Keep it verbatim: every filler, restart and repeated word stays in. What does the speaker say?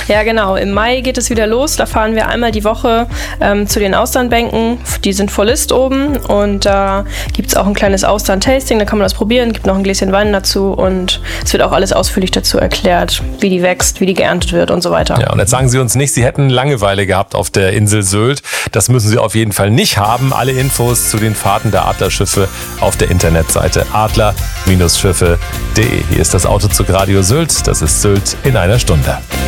Ja, genau. Im Mai geht es wieder los. Da fahren wir einmal die Woche ähm, zu den Austernbänken. Die sind vor List oben und da äh, gibt es auch ein kleines Austern-Tasting. Da kann man das probieren. Gibt noch ein Gläschen Wein dazu und es wird auch alles ausführlich dazu erklärt, wie die wächst, wie die geerntet wird und so weiter. Ja, und jetzt sagen Sie uns nicht, Sie hätten Langeweile gehabt auf der Insel Sylt. Das müssen Sie auf jeden Fall nicht haben. Alle Infos zu den Fahrten der Adlerschiffe auf der Internetseite adler Schiffe punkt de. Hier ist das Autozug Radio Sylt. Das ist Sylt in einer Stunde.